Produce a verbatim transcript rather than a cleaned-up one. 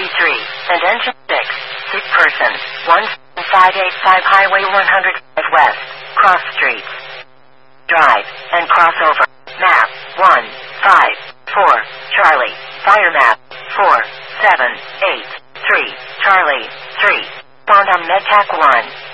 three, and engine six, sick person, one five eight five Highway one hundred five West, cross streets. Drive, and cross over. Map, one five four, Charlie, fire map, four seven eight three, Charlie, three. Found on MedTac one.